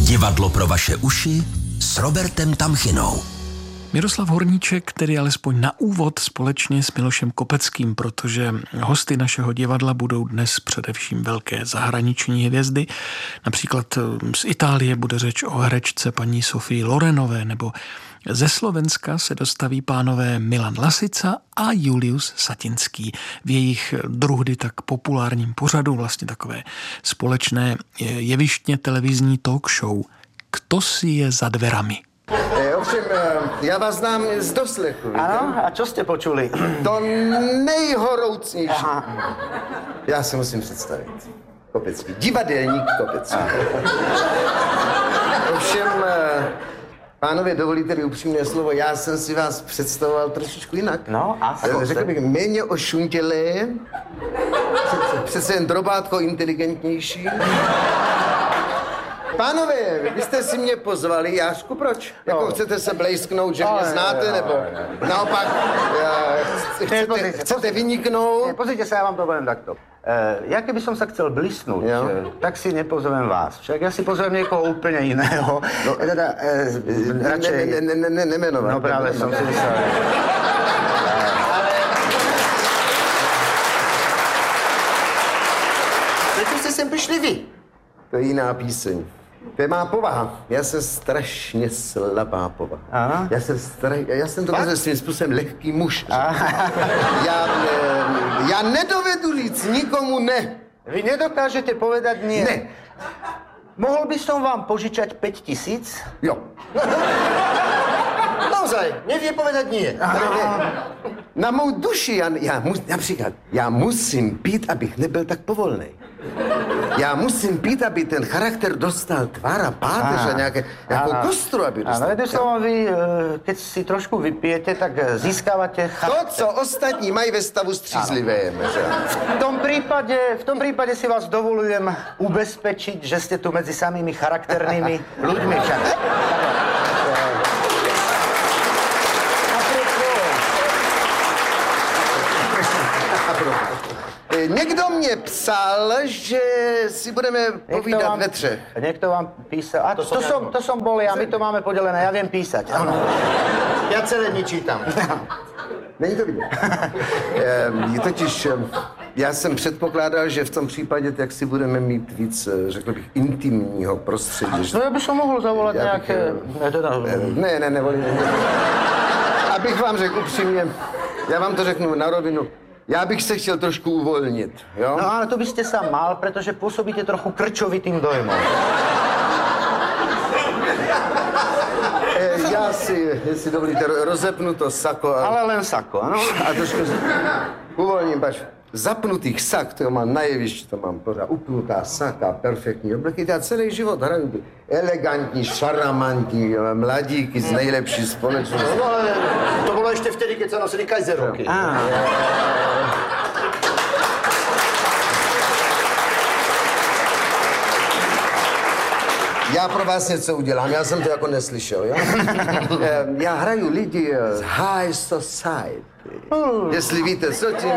Divadlo pro vaše uši s Robertem Tamchinou. Miroslav Horníček, tedy alespoň na úvod společně s Milošem Kopeckým, protože hosty našeho divadla budou dnes především velké zahraniční hvězdy. Například z Itálie bude řeč o herečce paní Sofii Lorenové, nebo ze Slovenska se dostaví pánové Milan Lasica a Julius Satinský v jejich druhdy tak populárním pořadu, vlastně takové společné jevištně televizní talk show Kto si je za dverami. Ovšem, já vás znám z doslechu. Ano, a čo jste počuli? To nejhoroucnější. Aha. Já se musím představit. Kopecký. Divadelník Kopecký. Ovšem, pánové, dovolíte-li upřímné slovo, já jsem si vás představoval trošičku jinak. No, a řekl bych, méně ošuntělé, přece jen drobátko inteligentnější. Pánové, vy jste si mě pozvali, Jášku, proč? Jako chcete se blejsknout, že mě znáte, nebo naopak chcete vyniknout? Pozrite sa, ja vám to poviem takto. Ja keby som sa chcel blísnuť, tak si nepozvem vás. Však ja si pozvem niekoho úplne iného. No, radšej... Nemenovat. No práve som si myslel. Prečo jste sem přišli vy? To je jiná píseň. To je má povaha. Já jsem strašně slabá povaha. Aha. Já jsem dokonce svým způsobem lehký muž. Já nedovedu říct nikomu ne. Vy nedokážete povedať nie? Ne. Mohol by som vám požičať 5 000? Jo. Naozaj, nevie povedať nie. Na mou duši, například, já musím pít, abych nebyl tak povolnej. Já musím pít, aby ten charakter dostal tvár a páteř a nějakou kostru, aby dostal. Áno, jedným slovom, vy, keď si trošku vypijete, tak získávate charakter. To, co ostatní mají ve stavu střízlivém. V tom prípade si vás dovolujem ubezpečiť, že ste tu medzi samými charakternými ľuďmi. Někdo mě psal, že si budeme povídat ve třech. Niekto vám písal. A to som bol ja, my to máme podelené, ja viem písať. Áno. Ja celé nečítam. Není to vidět. Totiž já jsem předpokládal, že v tom případě tak si budeme mít víc, řekl bych, intimního prostředí. No ja by som mohol zavolať nejaké... Ne, nevolím. Abych vám řekl upřímně, já vám to řeknu na rovinu, já bych se chtěl trošku uvolnit, jo? No ale to by ste sa mal, pretože pôsobíte trochu krčovitým dojmom. Já si, jestli dovolíte, rozepnu to sako. Ale len sako, ano? A trošku uvolním, pač. Zapnutých sak, to mám na jevišti, to mám pořád upnutá saka, perfektní obleky. Já celý život hraju ty elegantní, šaramantní mladíky z nejlepší společnosti. No ale to bylo ještě vtedy, keď sa nosili kajzerovky. Já pro vás něco udělám, já jsem to jako neslyšel, jo? Já hraju lidi z high society. Jestli víte, co tím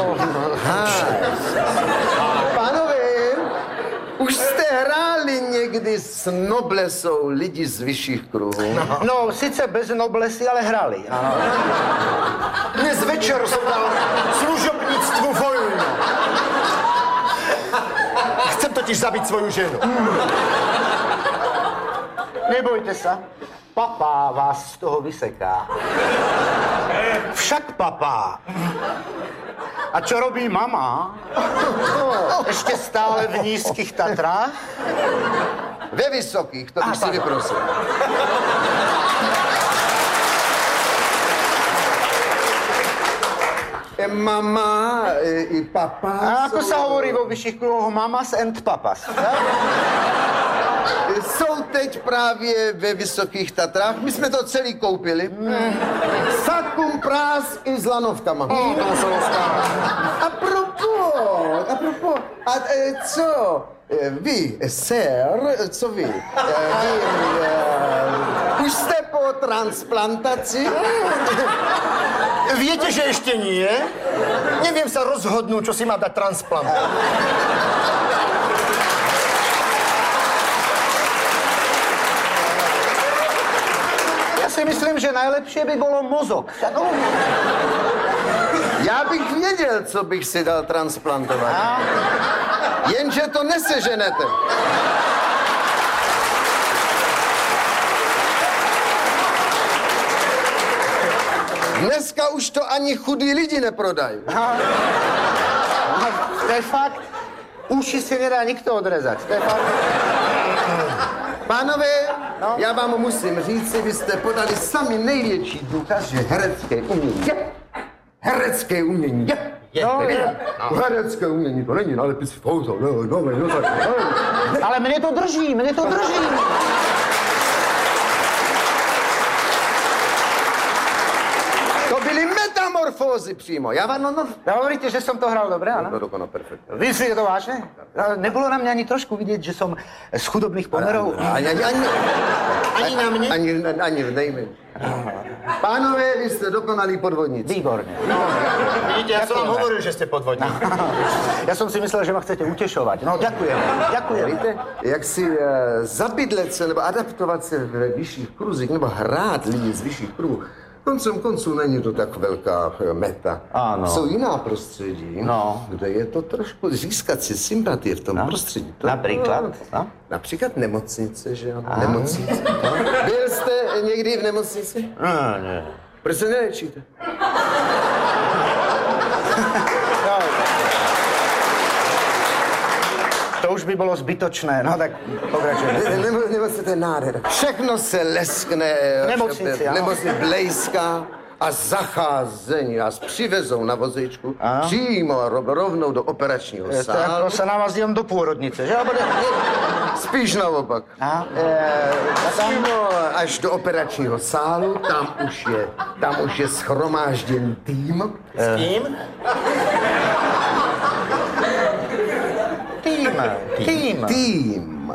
Pánové, už jste hráli někdy s noblesou lidi z vyšších kruhů? No, sice bez noblesy, ale hrali. Dnes večer som dal služobníctvu vojnu. Chcem totiž zabiť svoju ženu. Nebojte sa, papá vás z toho vyseká. Však papá. A čo robí mama? Ešte stále v nízkych Tatrách? Ve vysokých, to bych si vyprosil. Mama i papa. A ako sa hovorí vo vyšších kruhoch? Mamas and papas. Jsou teď právě ve Vysokých Tatrách. My jsme to celý koupili. Sakum prás i s lanovkama. Apropos. A co? Vy, sir, co vy? Už jste po transplantaci? Viete, že ešte nie? Neviem sa rozhodnúť, čo si má dať transplant. si myslím, že najlepšie by bolo mozog. Já bych věděl, co bych si dal transplantovat. Jenže to neseženete. Dneska už to ani chudí lidi neprodají. To je fakt. Uši si nedá nikto odrezať. To je fakt. Pánové, já vám musím říct, vy jste podali sami největší důkaz, že herecké umění je. Herecké umění je. Herecké umění, to není nálepis v pouze. Ale mne to drží. To byly metamorfózy přímo. Já vám, Hovoríte, že som to hral dobre, áno? No dokonale, perfektně. Vy si je to vážne? Nebolo na mňa ani trošku vidieť, že som z chudobných pomerov? Ani na mě? Ani v nejmenší. Pánové, vy jste dokonalí podvodníci. Výborne. Vidíte, ja som vám hovoril, že ste podvodník. Ja som si myslel, že ma chcete utešovať. No, ďakujem. Víte, jak si zabydlet se nebo adaptovat se ve vyšších kruzích nebo hrát lidi z vyšších kruhů, koncem konců není to tak velká meta. Ano. Jsou jiná prostředí, kde je to trošku získat si sympatie v tom prostředí. To, Například? No. Například nemocnice, že jo? Nemocnice. Byl jste někdy v nemocnici? Ne. Proč se neléčíte? To už by bolo zbytočné, no tak pokračujeme. Nemocnice, to je nádhera. Všechno se leskne. Nemocnici, ano. Nemocnice blejská a zacházení nás přivezou na vozíčku přímo rovnou do operačního To sálu. jako sa na vás dívam do pôrodnice, že? Spíš naopak. Přímo až do operačního sálu, tam už je schromážděn tým. S kým? Tým.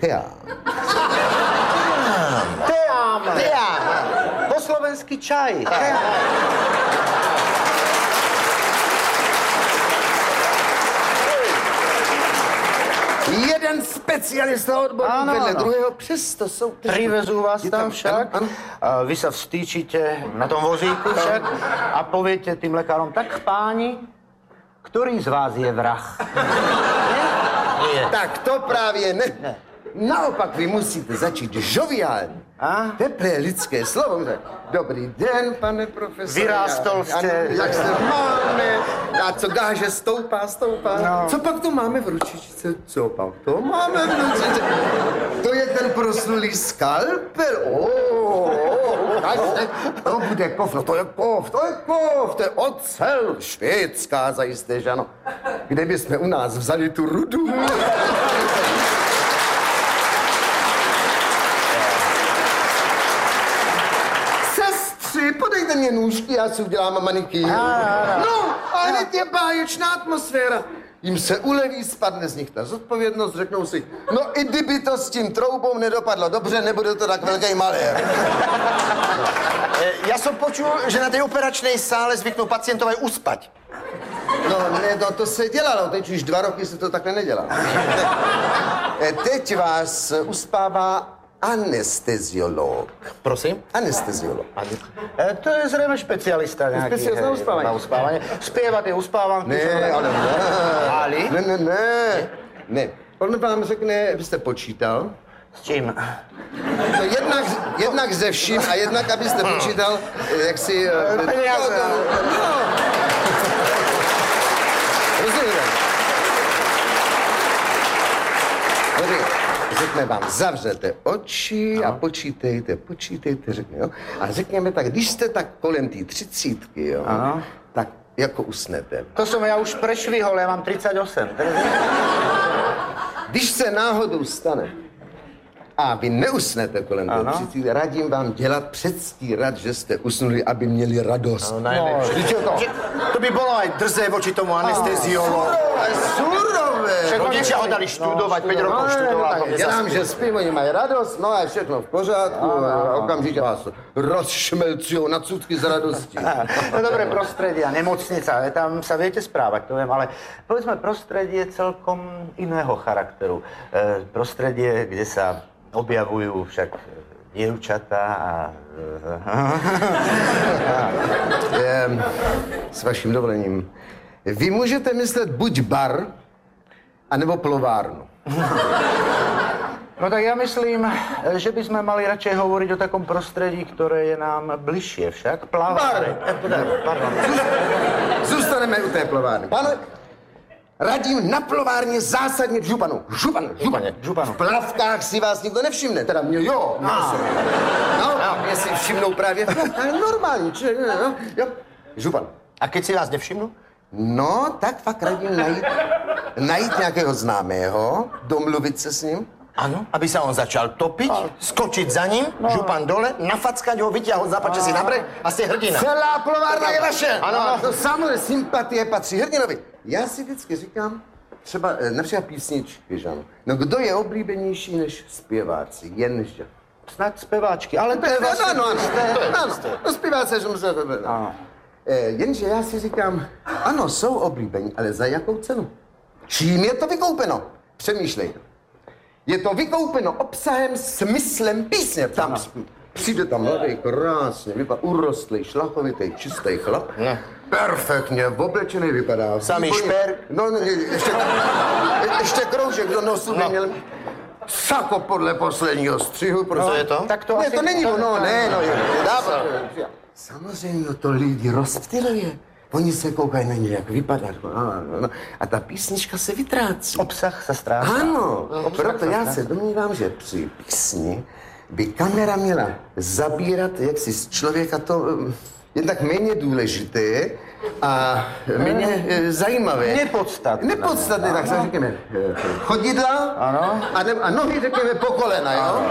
Teám. Po slovensky čaj. Jeden specialista odborník vedle druhého, přesto jsou... Privezú vás tam však, Ano. a vy sa vstýčite na tom vozíku však a poviete tým lekárom, tak páni, ktorý z vás je vrah? Tak to právě ne. Naopak vy musíte začít žoviálně. Teplé lidské slovo. Dobrý den, pane profesore. Vyrástol jste. Jak se máme? A co gáže stoupá. No. Co pak to máme v ručičce? Co pak to máme v ručičce? To je ten proslulý skalpel. To bude kov. No to je kov. To je ocel. Švédská zajisté, že ano. Kde bychom u nás vzali tu rudu? Podejte mě nůžky, já si udělám manikýr. No, a hned je báječná atmosféra. Jim se uleví, spadne z nich ta zodpovědnost, řeknou si, no i kdyby to s tím troubou nedopadlo dobře, nebude to tak velký malér. Ja som počul, že na tej operačnej sále zvyknú pacientov aj uspať. No, to se dělalo, teď už 2 roky se to takhle nedělá. Teď vás uspává anesteziolog. Prosím? Anesteziolog. To je zrejme špecialista nejaký. Specialista na uspávanie. Na uspávanie. Spievať je uspávanky. Ne. On vám řekne, vy jste počítal. S čím? No jednak ze vším a jednak, abyste počítal, jak si... Peniaze. Rozumíte? Řekne vám, zavřete oči a počítejte, řekne, jo. A řekněme tak, když jste tak kolem té 30, jo, tak jako usnete. To som ja už prešvihol, ja mám 38. Když se náhodou stane a vy neusnete kolem té 30, radím vám dělat předstírat, že jste usnuli, aby měli radost. To by bolo aj drzé voči tomu anesteziologu. Surové! Rodičia ho dali študovať, 5 rokov študoval. Dělám, že spím, oni mají radost, no a je všechno v pořádku, a okamžitě vás rozšmelcujou na cudky z radosti. No dobre, prostredie a nemocnica, tam sa viete správať, to viem, ale povedzme prostredie celkom iného charakteru. Prostredie, kde sa objavujú však dievčatá a... S vaším dovolením. Vy můžete myslet buď bar, anebo plovárnu. No tak ja myslím, že by sme mali radšej hovoriť o takom prostredí, ktoré je nám bližšie však. Plavárne. Pardon. Zůstaneme u té plovárny. Pane, radím na plovárně zásadně županu. Županu. V plavkách si vás nikdo nevšimne, teda mě jo. No, mě si všimnou právě. Ale normální, jo. Župan. A keď si vás nevšimnu? No, tak fakt radím najít nějakého známého, domluvit se s ním. Ano, aby sa on začal topiť, skočiť za ním, župan dole, nafackať ho, vyťahol, zapače si na breh a ste hrdina. Celá plovárna je vaše. Ano. To samozřejmě sympatie patří hrdinovi. Já si vždycky říkám, třeba například písničky, že ano. No kdo je oblíbenější než zpěváci? Jenže. Snad speváčky, ale to je vlastně... No zpěváci, že musíme... Jenže já si říkám, ano, jsou oblíbení, ale za jakou cenu? Čím je to vykoupeno? Přemýšlej. Je to vykoupeno obsahem, smyslem písně. Tam přijde tam mladý, krásně, vypadá urostlý, šlachovitý, čistý chlap. Ne. Perfektně, oblečený vypadá. Samý šper. No, ještě kroužek do nosu by měl. Sako podle posledního střihu, Co je to? Tak to ne, asi... to není ono, dává. Samozřejmě to lidi rozptyluje. Oni se koukají na něj, jak vypadá. A ta písnička se vytrácí. Obsah se ztrácí. Ano, proto já se domnívám, že při písni by kamera měla zabírat jaksi z člověka to jednak méně důležité a méně zajímavé. Nepodstatné, tak se řekněme chodidla a nohy řekněme po kolena, jo?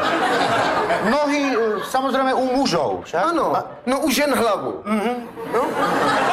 Nohy samozřejmě u mužov, však? Ano, no u žen hlavu. No?